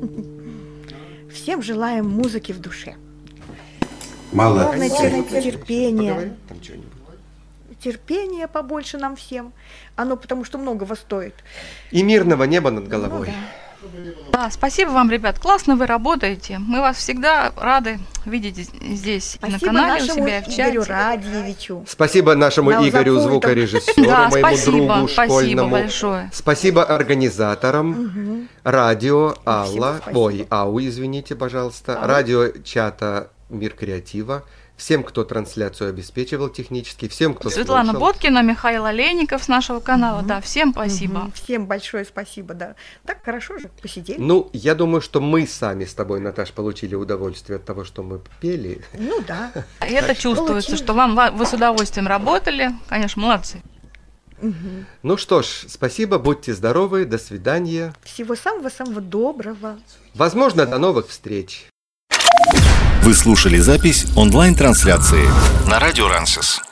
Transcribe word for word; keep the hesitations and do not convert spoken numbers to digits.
Всем желаем музыки в душе. Мало. Главное Терпение. терпение. Терпение побольше нам всем. Оно потому что многого стоит. И мирного неба над головой. Ну, да. Да, спасибо вам, ребят, классно вы работаете. Мы вас всегда рады видеть здесь Спасибо на канале у нашему себя в Игорю чате. Радиевичу. Спасибо нашему Да, Игорю, за пультом. звукорежиссеру, Да, моему спасибо, другу спасибо школьному. большое. Спасибо организаторам. Угу. Радио Спасибо, Алла, спасибо. ой, Ау, извините, пожалуйста. Ау. Радио чата Мир Креатива. Всем, кто трансляцию обеспечивал технически, всем, кто Светлана слушал. Боткина, Михаил Олейников с нашего канала. Мгм. Да, всем спасибо. Мгм. Всем большое спасибо, да. Так хорошо же посидели. Ну, я думаю, что мы сами с тобой, Наташ, получили удовольствие от того, что мы пели. Ну да. И это чувствуется, получилось. что вам ва- вы с удовольствием работали. Конечно, молодцы. Мгм. Ну что ж, спасибо, будьте здоровы, до свидания. Всего самого-самого доброго. Возможно, до новых встреч. Вы слушали запись онлайн-трансляции на Радио Рансис.